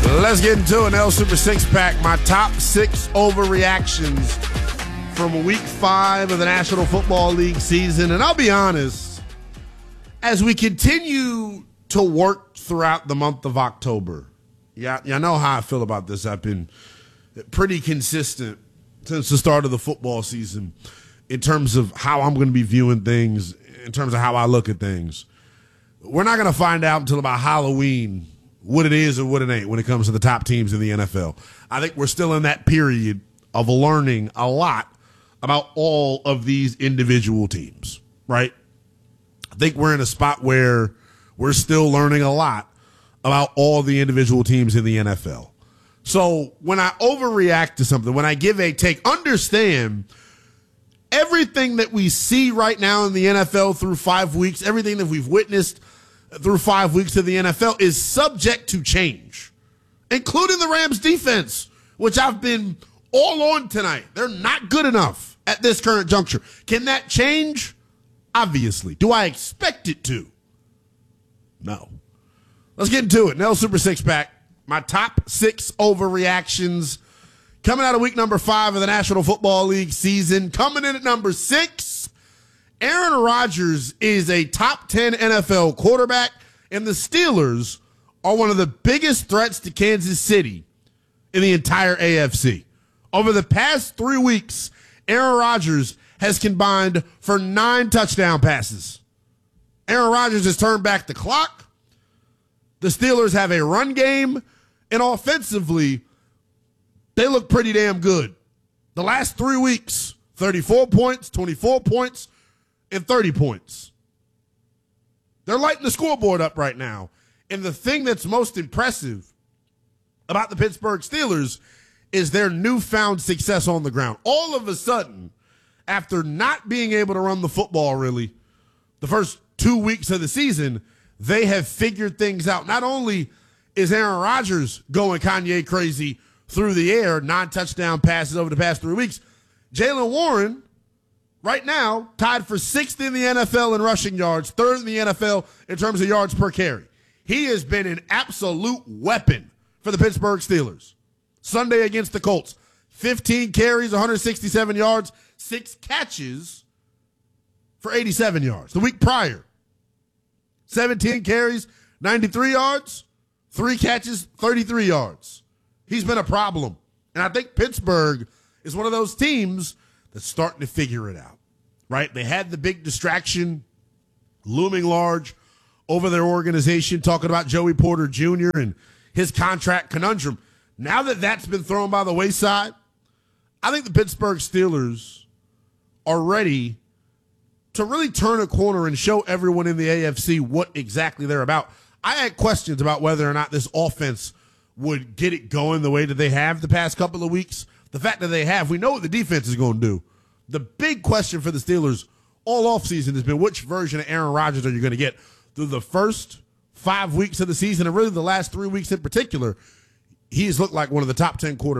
Let's get into an L Super Six Pack. My top 6 overreactions from Week 5 of the National Football League season. And I'll be honest, as we continue to work throughout the month of October, y'all know how I feel about this. I've been pretty consistent since the start of the football season in terms of how I'm going to be viewing things, in terms of how I look at things. We're not going to find out until about Halloween what it is or what it ain't when it comes to the top teams in the NFL. I think we're still in that period of learning a lot about all of these individual teams, right? I think we're in a spot where we're still learning a lot about all the individual teams in the NFL. So when I overreact to something, when I give a take, understand everything that we see right now in the NFL through 5 weeks, everything that we've witnessed through 5 weeks of the NFL is subject to change, including the Rams defense, which I've been all on tonight. They're not good enough at this current juncture. Can that change? Obviously. Do I expect it to? No. Let's get into it. Nell Super Six Pack. My top 6 overreactions coming out of week number 5 of the National Football League season. Coming in at number 6, Aaron Rodgers is a top 10 NFL quarterback, and the Steelers are one of the biggest threats to Kansas City in the entire AFC. Over the past 3 weeks, Aaron Rodgers has combined for 9 touchdown passes. Aaron Rodgers has turned back the clock. The Steelers have a run game, and offensively, they look pretty damn good. The last 3 weeks, 34 points, 24 points, and 30 points. They're lighting the scoreboard up right now. And the thing that's most impressive about the Pittsburgh Steelers is their newfound success on the ground. All of a sudden, after not being able to run the football really the first 2 weeks of the season, they have figured things out. Not only is Aaron Rodgers going Kanye crazy through the air, 9 touchdown passes over the past 3 weeks, Jaylen Warren, right now, tied for 6th in the NFL in rushing yards, 3rd in the NFL in terms of yards per carry. He has been an absolute weapon for the Pittsburgh Steelers. Sunday against the Colts, 15 carries, 167 yards, 6 catches for 87 yards. The week prior, 17 carries, 93 yards, 3 catches, 33 yards. He's been a problem. And I think Pittsburgh is one of those teams that's starting to figure it out, right? They had the big distraction looming large over their organization, talking about Joey Porter Jr. and his contract conundrum. Now that that's been thrown by the wayside, I think the Pittsburgh Steelers are ready to really turn a corner and show everyone in the AFC what exactly they're about. I had questions about whether or not this offense would get it going the way that they have the past couple of weeks. The fact that they have, we know what the defense is going to do. The big question for the Steelers all offseason has been which version of Aaron Rodgers are you going to get through the first 5 weeks of the season and really the last 3 weeks in particular. He's looked like one of the top 10 quarterbacks